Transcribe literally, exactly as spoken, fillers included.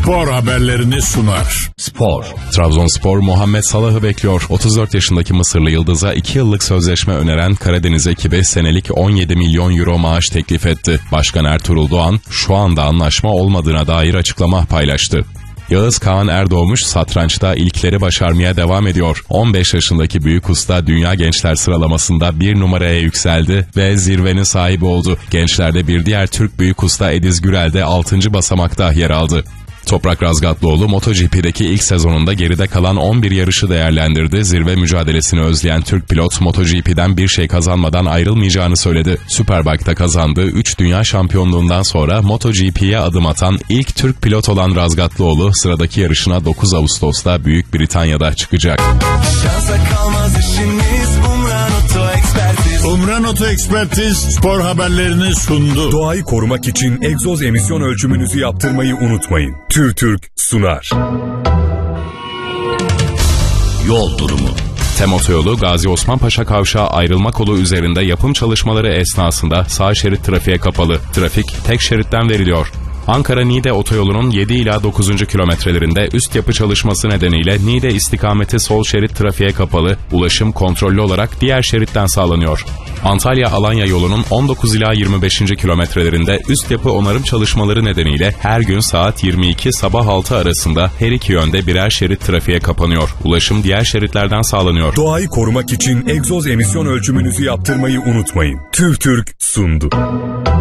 spor haberlerini sunar. Spor. Trabzonspor Muhammed Salah'ı bekliyor. otuz dört yaşındaki Mısırlı yıldıza iki yıllık sözleşme öneren Karadeniz ekibi senelik on yedi milyon euro maaş teklif etti. Başkan Ertuğrul Doğan şu anda anlaşma olmadığına dair açıklama paylaştı. Yağız Kağan Erdoğmuş satrançta ilkleri başarmaya devam ediyor. on beş yaşındaki büyük usta Dünya Gençler sıralamasında bir numaraya yükseldi ve zirvenin sahibi oldu. Gençlerde bir diğer Türk büyük usta Ediz Gürel de altıncı basamakta yer aldı. Toprak Razgatlıoğlu MotoGP'deki ilk sezonunda geride kalan on bir yarışı değerlendirdi. Zirve mücadelesini özleyen Türk pilot MotoGP'den bir şey kazanmadan ayrılmayacağını söyledi. Superbike'da kazandığı üç dünya şampiyonluğundan sonra MotoGP'ye adım atan ilk Türk pilot olan Razgatlıoğlu sıradaki yarışına dokuz Ağustos'ta Büyük Britanya'da çıkacak. Şansa kalmaz işimiz, Umran Oto Ekspertiz. Umran Oto Ekspertiz spor haberlerini sundu. Doğayı korumak için egzoz emisyon ölçümünüzü yaptırmayı unutmayın. TÜRTÜRK sunar. Yol durumu. TEM Otoyolu Gazi Osman Paşa Kavşağı ayrılma kolu üzerinde yapım çalışmaları esnasında sağ şerit trafiğe kapalı. Trafik tek şeritten veriliyor. Ankara-Niğde otoyolunun yedi ila dokuzuncu kilometrelerinde üst yapı çalışması nedeniyle Niğde istikameti sol şerit trafiğe kapalı, ulaşım kontrollü olarak diğer şeritten sağlanıyor. Antalya-Alanya yolunun on dokuz ila yirmi beşinci kilometrelerinde üst yapı onarım çalışmaları nedeniyle her gün saat yirmi iki sabah altı arasında her iki yönde birer şerit trafiğe kapanıyor. Ulaşım diğer şeritlerden sağlanıyor. Doğayı korumak için egzoz emisyon ölçümünüzü yaptırmayı unutmayın. TÜRTÜRK sundu.